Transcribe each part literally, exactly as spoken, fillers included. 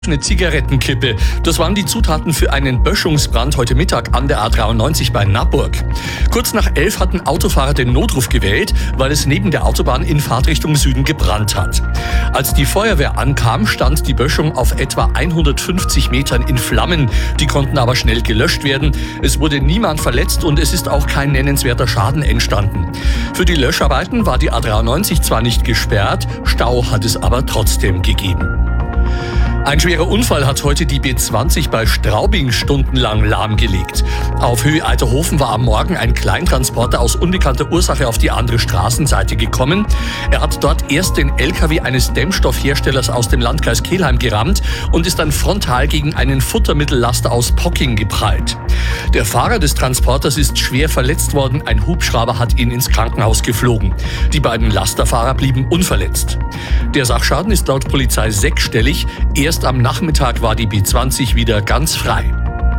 Eine Zigarettenkippe. Das waren die Zutaten für einen Böschungsbrand heute Mittag an der A dreiundneunzig bei Naburg. Kurz nach elf hatten Autofahrer den Notruf gewählt, weil es neben der Autobahn in Fahrtrichtung Süden gebrannt hat. Als die Feuerwehr ankam, stand die Böschung auf etwa hundertfünfzig Metern in Flammen. Die konnten aber schnell gelöscht werden. Es wurde niemand verletzt und es ist auch kein nennenswerter Schaden entstanden. Für die Löscharbeiten war die A dreiundneunzig zwar nicht gesperrt, Stau hat es aber trotzdem gegeben. Ein schwerer Unfall hat heute die B zwanzig bei Straubing stundenlang lahmgelegt. Auf Höhe Eiterhofen war am Morgen ein Kleintransporter aus unbekannter Ursache auf die andere Straßenseite gekommen. Er hat dort erst den L K W eines Dämmstoffherstellers aus dem Landkreis Kelheim gerammt und ist dann frontal gegen einen Futtermittellaster aus Pocking geprallt. Der Fahrer des Transporters ist schwer verletzt worden, ein Hubschrauber hat ihn ins Krankenhaus geflogen. Die beiden Lasterfahrer blieben unverletzt. Der Sachschaden ist laut Polizei sechsstellig. Erst am Nachmittag war die B zwanzig wieder ganz frei.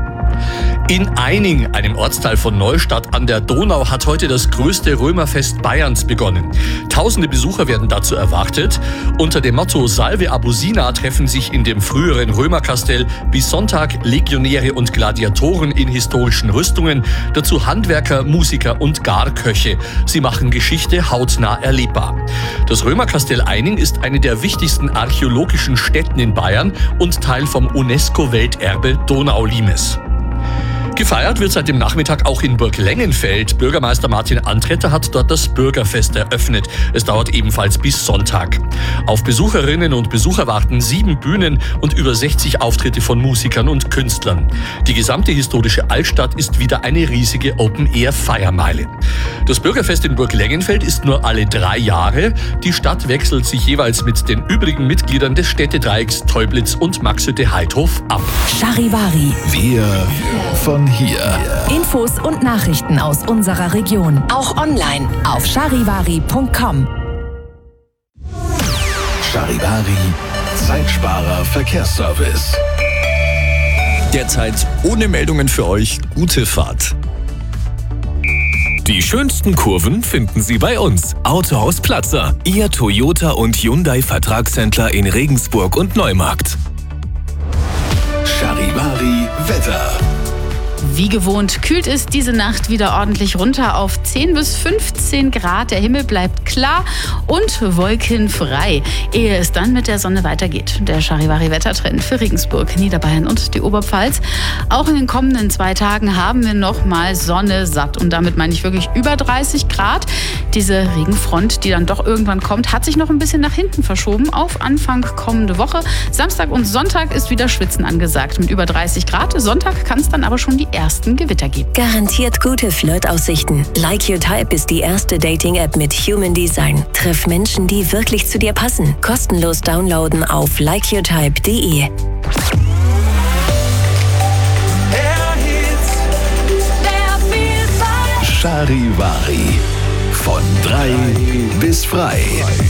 In Eining, einem Ortsteil von Neustadt an der Donau, hat heute das größte Römerfest Bayerns begonnen. Tausende Besucher werden dazu erwartet. Unter dem Motto Salve Abusina treffen sich in dem früheren Römerkastell bis Sonntag Legionäre und Gladiatoren in historischen Rüstungen, dazu Handwerker, Musiker und Garköche. Sie machen Geschichte hautnah erlebbar. Das Römerkastell Eining ist eine der wichtigsten archäologischen Stätten in Bayern und Teil vom UNESCO-Welterbe Donaulimes. Gefeiert wird seit dem Nachmittag auch in Burg Lengenfeld. Bürgermeister Martin Antretter hat dort das Bürgerfest eröffnet. Es dauert ebenfalls bis Sonntag. Auf Besucherinnen und Besucher warten sieben Bühnen und über sechzig Auftritte von Musikern und Künstlern. Die gesamte historische Altstadt ist wieder eine riesige Open-Air-Feiermeile. Das Bürgerfest in Burg Lengenfeld ist nur alle drei Jahre. Die Stadt wechselt sich jeweils mit den übrigen Mitgliedern des Städtedreiecks Teublitz und Maxhütte-Heidhof ab. Charivari. Wir von hier. Infos und Nachrichten aus unserer Region. Auch online auf charivari punkt com. Charivari, Zeitsparer Verkehrsservice. Derzeit ohne Meldungen für euch. Gute Fahrt. Die schönsten Kurven finden Sie bei uns. Autohaus Platzer, Ihr Toyota und Hyundai Vertragshändler in Regensburg und Neumarkt. Charivari Wetter. Wie gewohnt kühlt es diese Nacht wieder ordentlich runter auf zehn bis fünfzehn Grad. Der Himmel bleibt klar und wolkenfrei, ehe es dann mit der Sonne weitergeht. Der Charivari-Wettertrend für Regensburg, Niederbayern und die Oberpfalz. Auch in den kommenden zwei Tagen haben wir noch mal Sonne satt. Und damit meine ich wirklich über dreißig Grad. Diese Regenfront, die dann doch irgendwann kommt, hat sich noch ein bisschen nach hinten verschoben auf Anfang kommende Woche. Samstag und Sonntag ist wieder Schwitzen angesagt mit über dreißig Grad. Sonntag kann es dann aber schon die ersten Gewitter gibt. Garantiert gute Flirtaussichten. Like Your Type ist die erste Dating-App mit Human Design. Triff Menschen, die wirklich zu dir passen. Kostenlos downloaden auf like your type punkt de. Charivari. Von drei bis frei.